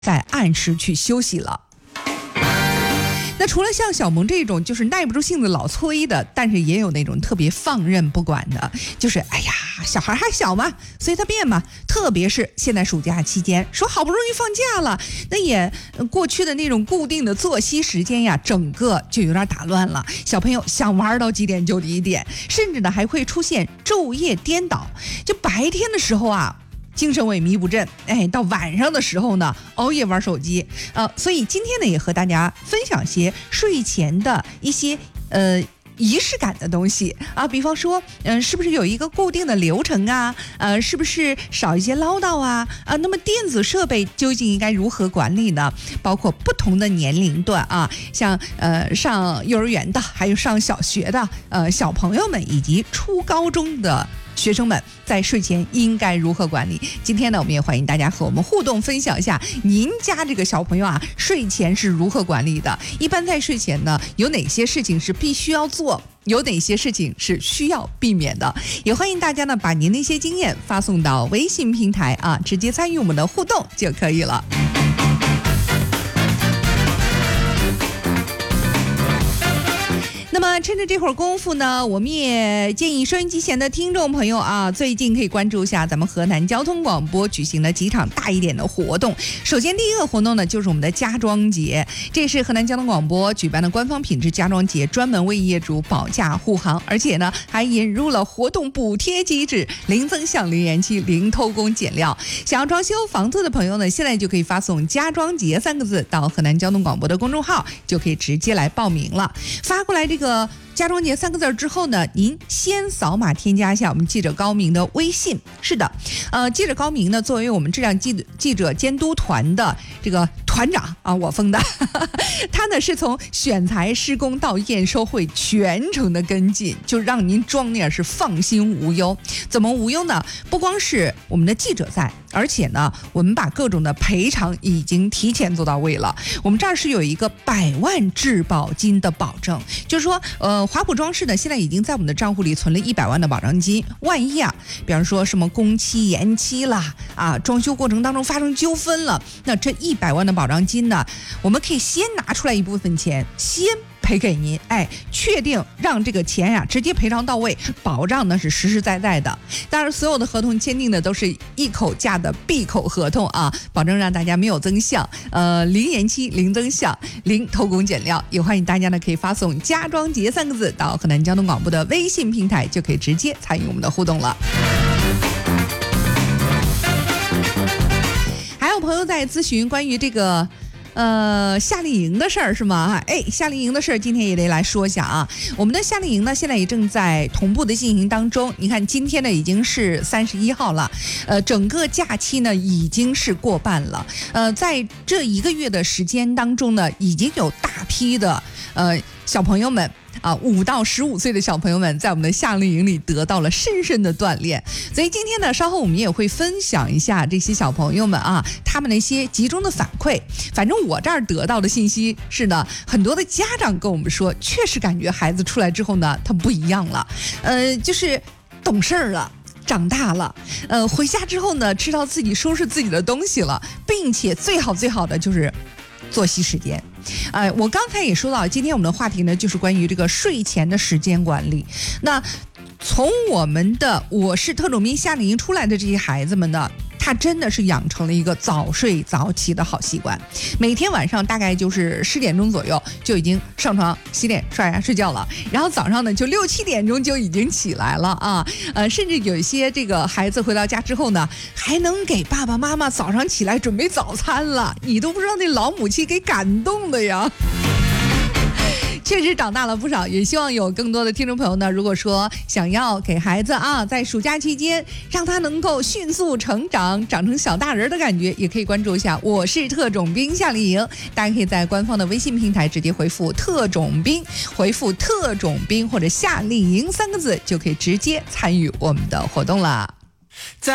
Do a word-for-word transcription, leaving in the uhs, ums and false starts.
在按时去休息了。那除了像小萌这种就是耐不住性子老催的，但是也有那种特别放任不管的，就是哎呀小孩还小嘛，随他便嘛。特别是现在暑假期间，说好不容易放假了，那也过去的那种固定的作息时间呀，整个就有点打乱了。小朋友想玩到几点就几点，甚至呢还会出现昼夜颠倒。就白天的时候啊，精神萎靡不振，哎，到晚上的时候呢，熬夜玩手机，呃，所以今天呢，也和大家分享些睡前的一些呃仪式感的东西啊，比方说，嗯、呃，是不是有一个固定的流程啊？呃，是不是少一些唠叨啊？啊，那么电子设备究竟应该如何管理呢？包括不同的年龄段啊，像呃上幼儿园的，还有上小学的呃小朋友们，以及初高中的学生们在睡前应该如何管理？今天呢，我们也欢迎大家和我们互动分享一下，您家这个小朋友啊，睡前是如何管理的？一般在睡前呢，有哪些事情是必须要做？有哪些事情是需要避免的？也欢迎大家呢，把您的一些经验发送到微信平台啊，直接参与我们的互动就可以了。那么趁着这会儿功夫呢，我们也建议收音机前的听众朋友啊，最近可以关注一下咱们河南交通广播举行的几场大一点的活动。首先第一个活动呢，就是我们的家装节，这是河南交通广播举办的官方品质家装节，专门为业主保驾护航，而且呢还引入了活动补贴机制，零增项、零延期、零偷工减料。想要装修房子的朋友呢，现在就可以发送家装节三个字到河南交通广播的公众号，就可以直接来报名了。发过来这个这个家装节三个字之后呢，您先扫码添加一下我们记者高明的微信。是的，呃，记者高明呢，作为我们质量记记者监督团的这个团长啊，我封的，他呢是从选材、施工到验收会全程的跟进，就让您装那是放心无忧。怎么无忧呢？不光是我们的记者在，而且呢，我们把各种的赔偿已经提前做到位了。我们这儿是有一个百万质保金的保证，就是说，呃，华普装饰呢，现在已经在我们的账户里存了一百万的保障金。万一啊，比方说什么工期延期啦，啊，装修过程当中发生纠纷了，那这一百万的保障金呢，我们可以先拿出来一部分钱，先赔给您，哎，确定让这个钱呀、啊、直接赔偿到位，保障呢是实实在在的。当然，所有的合同签订的都是一口价的闭口合同啊，保证让大家没有增项，呃，零延期、零增项、零偷工减料。也欢迎大家呢可以发送“家装节”三个字到河南交通广播的微信平台，就可以直接参与我们的互动了。还有朋友在咨询关于这个。呃，夏令营的事儿是吗？哎，夏令营的事儿今天也得来说一下啊。我们的夏令营呢，现在也正在同步的进行当中。你看，今天呢已经是三十一号了，呃，整个假期呢已经是过半了。呃，在这一个月的时间当中呢，已经有大批的呃小朋友们。啊，五到十五岁的小朋友们在我们的夏令营里得到了深深的锻炼，所以今天呢，稍后我们也会分享一下这些小朋友们啊，他们的一些集中的反馈。反正我这儿得到的信息是呢，很多的家长跟我们说，确实感觉孩子出来之后呢，他不一样了，呃，就是懂事儿了。长大了，呃，回家之后呢，知道自己收拾自己的东西了，并且最好最好的就是作息时间。呃，我刚才也说到，今天我们的话题呢，就是关于这个睡前的时间管理。那从我们的我是特种兵夏令营出来的这些孩子们呢，他真的是养成了一个早睡早起的好习惯，每天晚上大概就是十点钟左右就已经上床洗脸刷牙睡觉了，然后早上呢就六七点钟就已经起来了啊，呃，甚至有一些这个孩子回到家之后呢，还能给爸爸妈妈早上起来准备早餐了，你都不知道那老母亲给感动的呀。确实长大了不少，也希望有更多的听众朋友呢，如果说想要给孩子啊，在暑假期间让他能够迅速成长，长成小大人的感觉，也可以关注一下我是特种兵夏令营。大家可以在官方的微信平台直接回复特种兵，回复特种兵或者夏令营三个字，就可以直接参与我们的活动了。